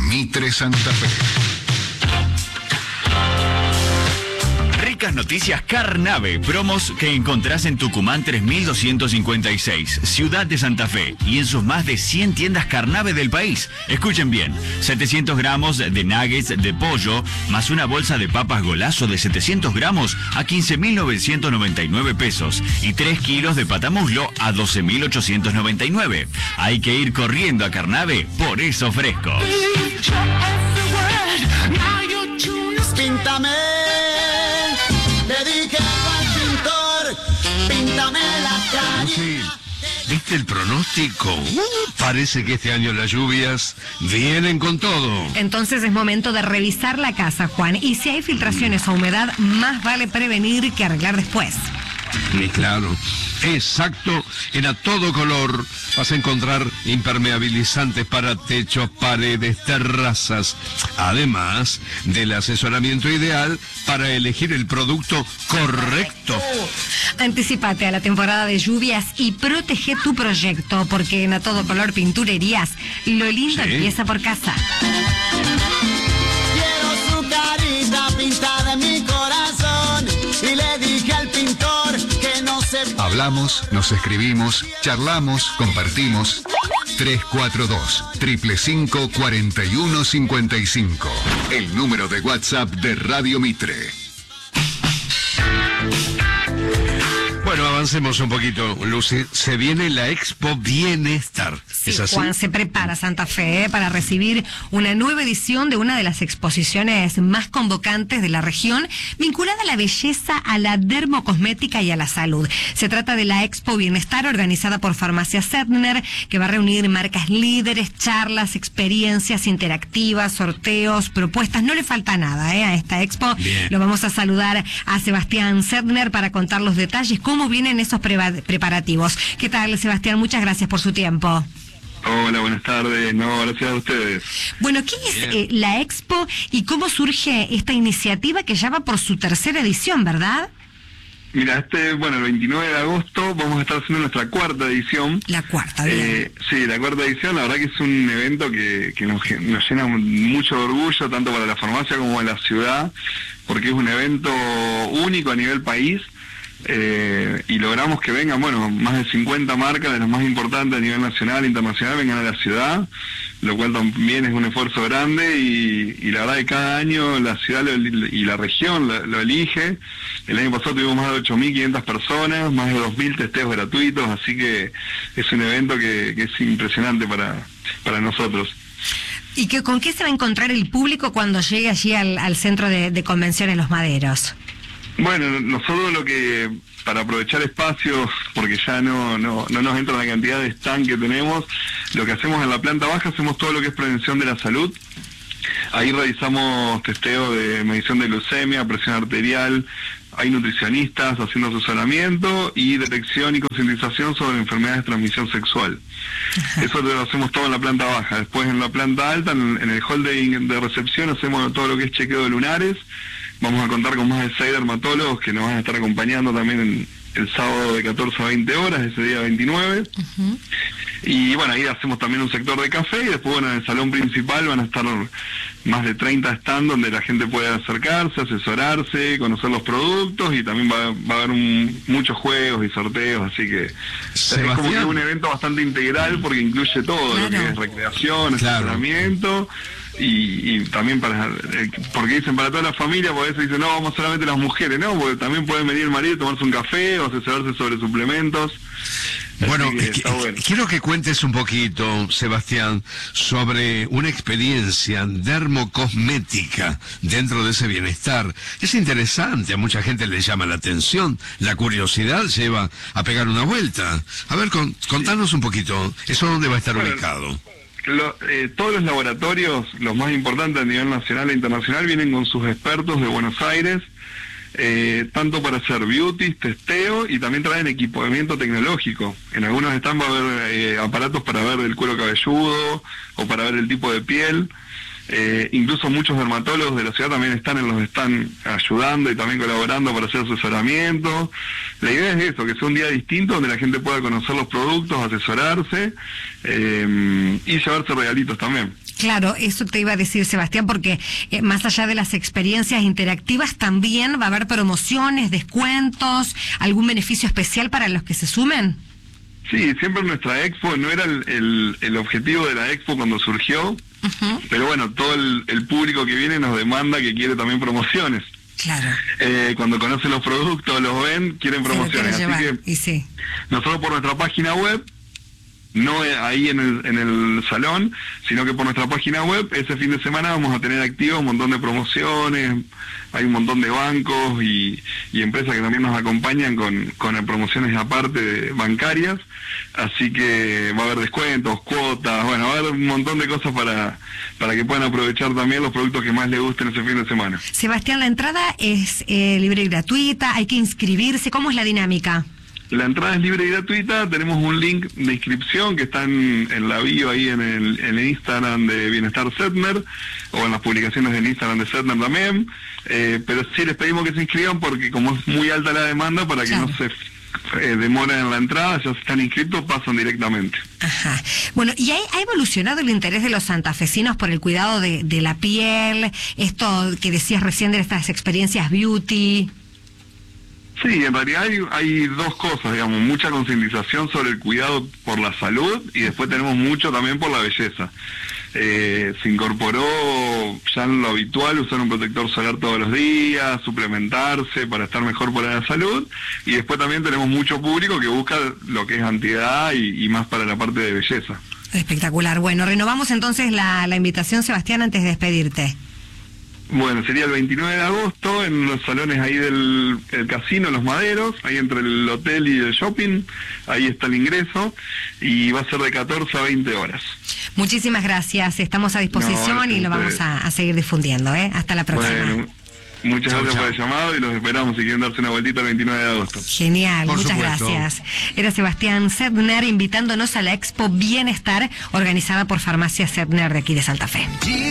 Mitre Santa Fe. Ricas noticias Carnave, promos que encontrás en Tucumán 3256, Ciudad de Santa Fe, y en sus más de 100 tiendas Carnave del país. Escuchen bien, 700 gramos de nuggets de pollo, más una bolsa de papas Golazo de 700 gramos a 15.999 pesos, y 3 kilos de patamuslo a 12.899. Hay que ir corriendo a Carnave por esos frescos. Píntame, dedíquelo al pintor, píntame la calle. Sí. ¿Viste el pronóstico? Parece que este año las lluvias vienen con todo. Entonces es momento de revisar la casa, Juan. Y si hay filtraciones o humedad, más vale prevenir que arreglar después. Y claro, exacto, en A Todo Color vas a encontrar impermeabilizantes para techos, paredes, terrazas, además del asesoramiento ideal para elegir el producto correcto. Anticípate a la temporada de lluvias y protege tu proyecto, porque en A Todo Color Pinturerías, lo lindo empieza por casa. Quiero su carita pintada en mi corazón y le dije al pintor que no se... Hablamos, nos escribimos, charlamos, compartimos. 342-555-4155. El número de WhatsApp de Radio Mitre. Bueno, avancemos un poquito, Lucy. Se viene la Expo Bienestar. Sí, ¿Es así? Juan, se prepara Santa Fe para recibir una nueva edición de una de las exposiciones más convocantes de la región, vinculada a la belleza, a la dermocosmética y a la salud. Se trata de la Expo Bienestar, organizada por Farmacia Sedner, que va a reunir marcas líderes, charlas, experiencias interactivas, sorteos, propuestas. No le falta nada a esta Expo. Bien. Lo vamos a saludar a Sebastián Sedner para contar los detalles, cómo vienen esos preparativos. ¿Qué tal, Sebastián? Muchas gracias por su tiempo. Hola, buenas tardes. No, gracias a ustedes. Bueno, ¿qué es la Expo y cómo surge esta iniciativa que ya va por su tercera edición, verdad? Mira, el 29 de agosto vamos a estar haciendo nuestra cuarta edición. La cuarta, bien. Sí, la cuarta edición. La verdad que es un evento que nos llena mucho de orgullo, tanto para la farmacia como para la ciudad, porque es un evento único a nivel país. Y logramos que vengan, más de 50 marcas de las más importantes a nivel nacional e internacional vengan a la ciudad, lo cual también es un esfuerzo grande y la verdad que cada año la ciudad y la región lo elige. El año pasado tuvimos más de 8.500 personas, más de 2.000 testeos gratuitos, así que es un evento que es impresionante para nosotros. ¿Y con qué se va a encontrar el público cuando llegue allí al centro de convenciones Los Maderos? Bueno, nosotros para aprovechar espacios, porque ya no nos entra la cantidad de stand que tenemos, lo que hacemos en la planta baja, hacemos todo lo que es prevención de la salud. Ahí realizamos testeo de medición de glucemia, presión arterial, hay nutricionistas haciendo asesoramiento y detección y concientización sobre enfermedades de transmisión sexual. Ajá. Eso lo hacemos todo en la planta baja. Después en la planta alta, en el hall de recepción, hacemos todo lo que es chequeo de lunares. Vamos a contar con más de 6 dermatólogos que nos van a estar acompañando también el sábado de 14 a 20 horas, ese día 29. Uh-huh. Y ahí hacemos también un sector de café y después, en el salón principal van a estar más de 30 stands donde la gente puede acercarse, asesorarse, conocer los productos y también va a haber muchos juegos y sorteos, así que Sebastián, es como que es un evento bastante integral porque incluye todo, lo que es recreación, asesoramiento. Y también porque dicen para toda la familia, por eso dicen, no, vamos solamente las mujeres, no, porque también pueden venir el marido y tomarse un café o asesorarse sobre suplementos. Bueno, quiero que cuentes un poquito, Sebastián, sobre una experiencia dermocosmética dentro de ese bienestar. Es interesante, a mucha gente le llama la atención, la curiosidad lleva a pegar una vuelta. A ver, contanos un poquito, ¿eso dónde va a estar ubicado? Todos los laboratorios, los más importantes a nivel nacional e internacional, vienen con sus expertos de Buenos Aires, tanto para hacer beauty, testeo, y también traen equipamiento tecnológico. En algunos stands va a haber aparatos para ver el cuero cabelludo o para ver el tipo de piel. Incluso muchos dermatólogos de la ciudad también están ayudando y también colaborando para hacer asesoramiento. La idea es eso, que sea un día distinto donde la gente pueda conocer los productos, asesorarse y llevarse regalitos también. Claro, eso te iba a decir, Sebastián, porque más allá de las experiencias interactivas, también va a haber promociones, descuentos, algún beneficio especial para los que se sumen. Sí, siempre nuestra expo no era el objetivo de la expo cuando surgió, pero bueno, todo el público que viene nos demanda que quiere también promociones. Claro. Cuando conocen los productos, los ven, quieren promociones. Así que y sí. nosotros por nuestra página web, no ahí en el salón, sino que por nuestra página web, ese fin de semana vamos a tener activos un montón de promociones, hay un montón de bancos y empresas que también nos acompañan con promociones aparte bancarias, así que va a haber descuentos, cuotas, bueno, va a haber un montón de cosas para que puedan aprovechar también los productos que más les gusten ese fin de semana. Sebastián, la entrada es libre y gratuita, hay que inscribirse, ¿cómo es la dinámica? La entrada es libre y gratuita, tenemos un link de inscripción que está en la bio ahí en el Instagram de Bienestar Setner, o en las publicaciones del Instagram de Setner también, pero sí les pedimos que se inscriban porque como es muy alta la demanda, para que no se demoren en la entrada, ya si están inscritos pasan directamente. Ajá. Bueno, ¿y ha evolucionado el interés de los santafesinos por el cuidado de la piel? Esto que decías recién de estas experiencias beauty. Sí, en realidad hay dos cosas, digamos, mucha concientización sobre el cuidado por la salud y después tenemos mucho también por la belleza. Se incorporó ya en lo habitual usar un protector solar todos los días, suplementarse para estar mejor por la salud, y después también tenemos mucho público que busca lo que es antiedad y más para la parte de belleza. Espectacular. Bueno, renovamos entonces la invitación, Sebastián, antes de despedirte. Bueno, sería el 29 de agosto en los salones ahí del casino, Los Maderos, ahí entre el hotel y el shopping, ahí está el ingreso, y va a ser de 14 a 20 horas. Muchísimas gracias, estamos a disposición y lo vamos a seguir difundiendo, ¿eh? Hasta la próxima. Bueno, muchas gracias por el llamado y los esperamos si quieren darse una vueltita el 29 de agosto. Genial, Por muchas supuesto. gracias. Era Sebastián Setner invitándonos a la Expo Bienestar organizada por Farmacia Setner de aquí de Santa Fe.